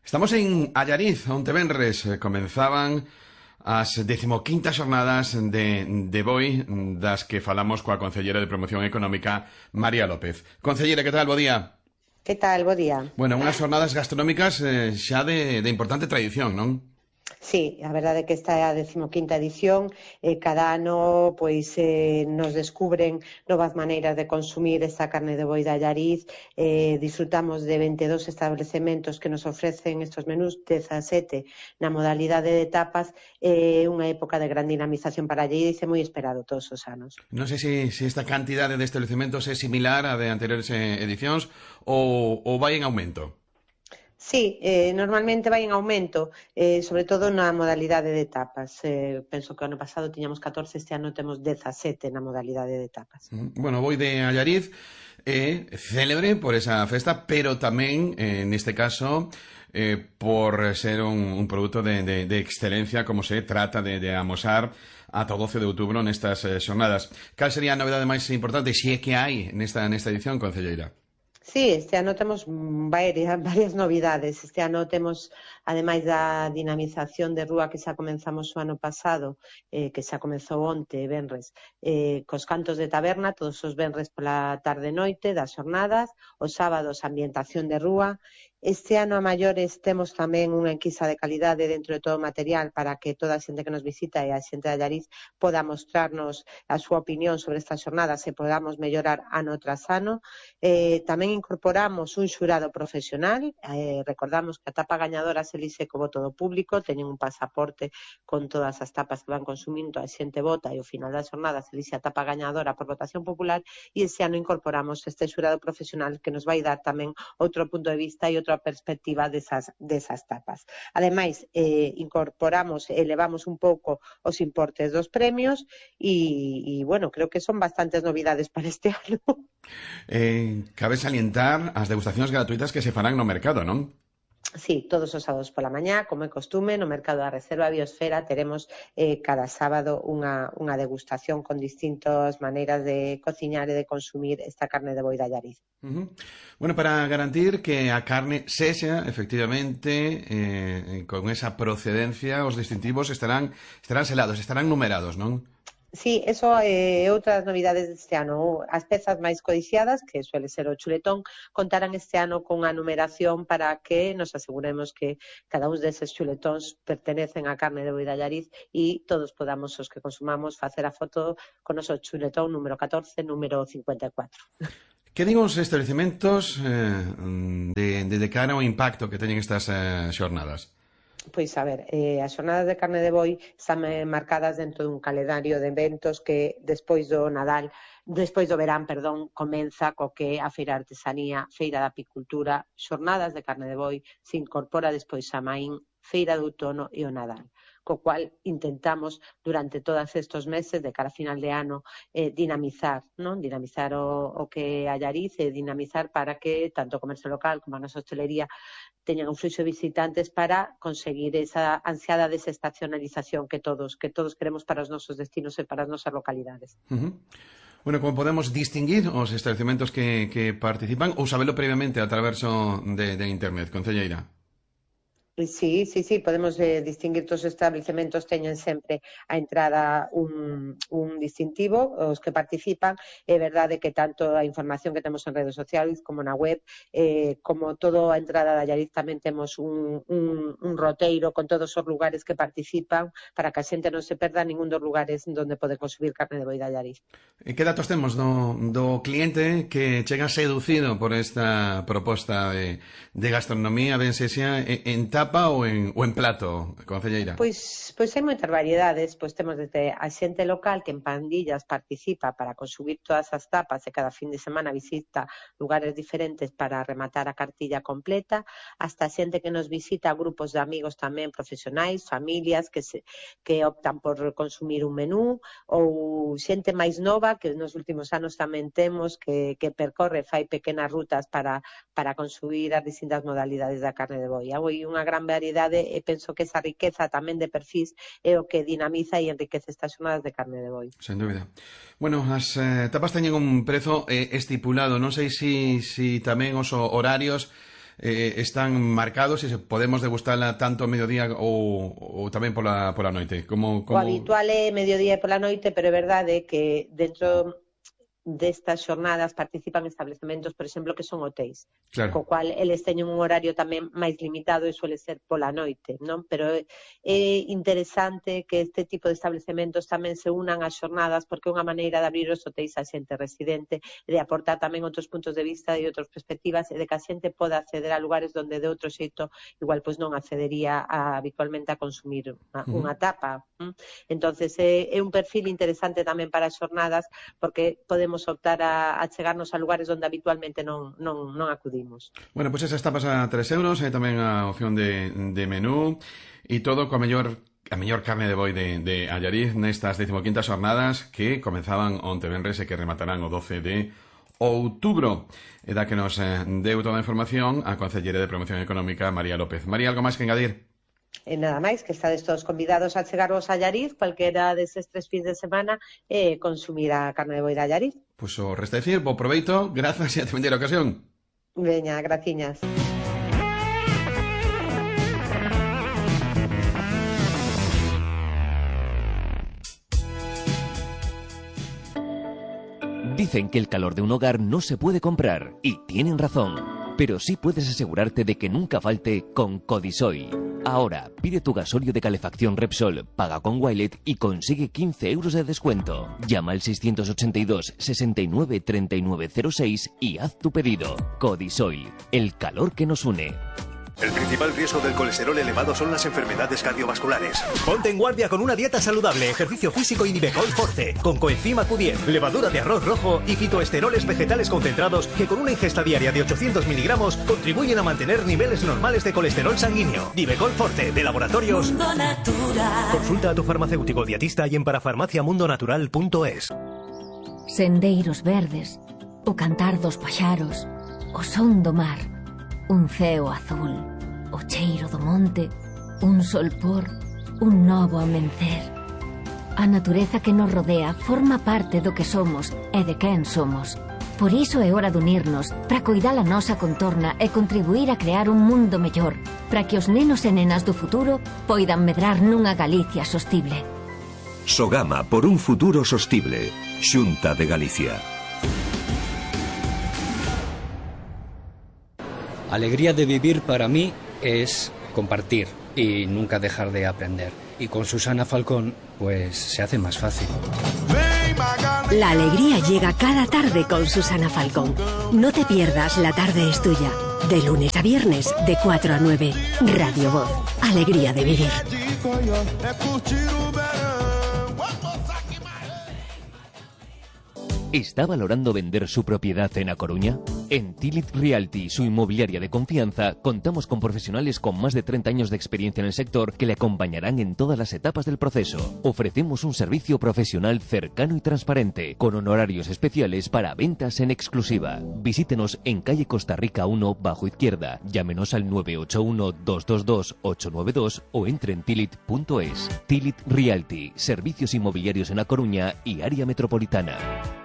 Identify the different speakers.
Speaker 1: Estamos en Allariz, onte venres comenzaban as 15ª xornadas de BOI, das que falamos coa Concellera de Promoción Económica, María López. Concellera, que tal? Bo día.
Speaker 2: Que tal? Bo día.
Speaker 1: Bueno, unhas xornadas gastronómicas xa de importante tradición, non?
Speaker 2: Sí, a verdade é que esta é a 15ª edición. Cada ano nos descubren novas maneiras de consumir esta carne de boi de Allariz. Disfrutamos de 22 establecementos que nos ofrecen estos menús, 17 na modalidade de tapas. Unha época de gran dinamización para Allariz e moi esperado todos os anos.
Speaker 1: Non sei se esta cantidade de establecementos é similar a de anteriores edicións ou vai en aumento.
Speaker 2: Sí, normalmente vai en aumento, sobre todo na modalidade de tapas. Penso que o ano pasado tiñamos 14, este ano temos 17 na modalidade de tapas.
Speaker 1: Bueno, Boi de Allariz é célebre por esa festa, pero tamén, neste caso, por ser un produto de excelencia, como se trata de amosar ata o 12 de outubro nestas xornadas. Cal sería a novedade máis importante, se é que hai nesta edición, concelleira?
Speaker 2: Sí, este ano temos varias novidades. Este ano temos, ademais da dinamización de rúa que xa comenzamos o ano pasado, que xa comezou onte, venres, cos cantos de taberna, todos os venres pola tarde-noite das xornadas, os sábados ambientación de rúa. Este ano a maiores temos tamén unha enquisa de calidade dentro de todo o material para que toda a xente que nos visita e a xente de Allariz poda mostrarnos a súa opinión sobre estas xornadas e podamos mellorar ano tras ano. Tamén incorporamos un xurado profesional. Recordamos que a tapa gañadora se elixe co voto do público, teñen un pasaporte con todas as tapas que van consumindo, a xente vota e ao final da xornada se elixe a tapa gañadora por votación popular, e ese ano incorporamos este xurado profesional que nos vai dar tamén outro punto de vista e outra perspectiva desas tapas. Ademais, incorporamos, elevamos un pouco os importes dos premios e bueno, creo que son bastantes novidades para este ano.
Speaker 1: Cabe salientar as degustacións gratuitas que se farán no mercado, non?
Speaker 2: Sí, todos os sábados pola mañá, como é costume, no Mercado da Reserva Biosfera teremos cada sábado unha degustación con distintas maneiras de cociñar e de consumir esta carne de boi de Allariz.
Speaker 1: Bueno, para garantir que a carne sexa, efectivamente, con esa procedencia, os distintivos estarán selados, estarán numerados, non?
Speaker 2: Sí, eso é outra das novidades deste ano. As pezas máis codiciadas, que suele ser o chuletón, contarán este ano con a numeración para que nos aseguremos que cada un deses chuletóns pertenecen á carne de boi de Allariz e todos podamos, os que consumamos, facer a foto con o noso chuletón número 14, número 54.
Speaker 1: Que digo os establecementos de cara ao impacto que teñen estas xornadas?
Speaker 2: Pois, a ver, as xornadas de carne de boi están marcadas dentro dun calendario de eventos que despois do Nadal, despois do verán, comeza co que a Feira de Artesanía, Feira da Apicultura, xornadas de carne de boi, se incorpora despois a Maín, Feira de Outono e o Nadal, co cual intentamos durante todos estes meses de cara a final de ano dinamizar, non? Dinamizar o que é Allariz e dinamizar para que tanto o comercio local como a nosa hostelería teñan un fluxo de visitantes para conseguir esa ansiada desestacionalización que todos queremos para os nosos destinos e para as nosas localidades.
Speaker 1: Bueno, como podemos distinguir os establecementos que participan ou sabelo previamente a través de internet, concelleira?
Speaker 2: Sí, podemos distinguir todos os establecementos, teñen sempre a entrada un distintivo, os que participan. É verdade que tanto a información que temos en redes sociais como na web, como toda a entrada de Allariz, tamén temos un roteiro con todos os lugares que participan para que a xente non se perda ningún dos lugares onde pode consumir carne de boi de Allariz.
Speaker 1: E que datos temos do cliente que chega seducido por esta proposta de gastronomía, ben sexa en tapa ou en plato, concelleira?
Speaker 2: Pois hai moitas variedades. Pois temos desde a xente local que en pandillas participa para consumir todas as tapas e cada fin de semana visita lugares diferentes para rematar a cartilla completa, hasta a xente que nos visita grupos de amigos tamén profesionais, familias que optan por consumir un menú, ou xente máis nova que nos últimos anos tamén temos que percorre, fai pequenas rutas para consumir as distintas modalidades da carne de boi. Hai unha gran variedade e penso que esa riqueza tamén de perfis é o que dinamiza e enriquece estas xornadas de carne de boi.
Speaker 1: Sen dúbida. Bueno, as tapas teñen un prezo estipulado. Non sei se tamén os horarios están marcados e se podemos degustala tanto ao mediodía ou tamén pola noite? Como...
Speaker 2: O habitual é mediodía e pola noite, pero é verdade que dentro destas xornadas participan establecementos, por exemplo, que son hotéis,
Speaker 1: claro,
Speaker 2: co cual eles teñen un horario tamén máis limitado e suele ser pola noite, non? Pero é interesante que este tipo de establecementos tamén se unan ás xornadas porque é unha maneira de abrir os hotéis á xente residente e de aportar tamén outros puntos de vista e outras perspectivas e de que a xente poda acceder a lugares donde de outro xeito igual pois non accedería habitualmente a consumir unha tapa. Entonces é un perfil interesante tamén para as xornadas porque podemos optar a chegarnos a lugares onde habitualmente non acudimos.
Speaker 1: Bueno, pois esas tapas a 3 euros, hai tamén a opción de menú e todo coa a mellor carne de boi de Allariz nestas 15ª xornadas que comenzaban onte venres e que rematarán o 12 de outubro. E da que nos deu toda a información a Concelleira de Promoción Económica, María López. María, algo máis que engadir?
Speaker 2: E nada máis, que estades todos convidados a chegarvos a Allariz cualquera deses 3 fins de semana e consumir a carne de boi de Allariz.
Speaker 1: Pois o resta decir, bo proveito, grazas e a te a ocasión.
Speaker 2: Veña, graciñas.
Speaker 3: Dicen que el calor de un hogar no se puede comprar, y tienen razón. Pero sí puedes asegurarte de que nunca falte con Codisoil. Ahora, pide tu gasóleo de calefacción Repsol, paga con Wilet y consigue 15 euros de descuento. Llama al 682 69 39 06 y haz tu pedido. Codisoil, el calor que nos une.
Speaker 4: El principal riesgo del colesterol elevado son las enfermedades cardiovasculares.
Speaker 5: Ponte en guardia con una dieta saludable, ejercicio físico y Nivecol Forte, con coenzima Q10, levadura de arroz rojo y fitoesteroles vegetales concentrados que con una ingesta diaria de 800 miligramos contribuyen a mantener niveles normales de colesterol sanguíneo. Nivecol Forte, de Laboratorios Mundo Natural. Consulta a tu farmacéutico dietista y en parafarmaciamundonatural.es.
Speaker 6: Sendeiros verdes, o cantar dos paxaros, o son do mar, un ceo azul, o cheiro do monte, un solpor, un novo amencer. A natureza que nos rodea forma parte do que somos e de quen somos. Por iso é hora de unirnos para coidar a nosa contorna e contribuir a crear un mundo mellor, para que os nenos e nenas do futuro poidan medrar nunha Galicia sostible.
Speaker 7: Sogama por un futuro sostible. Xunta de Galicia.
Speaker 8: Alegría de vivir para mí es compartir y nunca dejar de aprender. Y con Susana Falcón, pues se hace más fácil.
Speaker 9: La alegría llega cada tarde con Susana Falcón. No te pierdas La tarde es tuya. De lunes a viernes, de 4 a 9. Radio Voz. Alegría de vivir.
Speaker 3: ¿Está valorando vender su propiedad en A Coruña? En Tilit Realty, su inmobiliaria de confianza, contamos con profesionales con más de 30 años de experiencia en el sector que le acompañarán en todas las etapas del proceso. Ofrecemos un servicio profesional cercano y transparente, con honorarios especiales para ventas en exclusiva. Visítenos en calle Costa Rica 1, bajo izquierda. Llámenos al 981-222-892 o entre en tilit.es. Tilit Realty, servicios inmobiliarios en A Coruña y área metropolitana.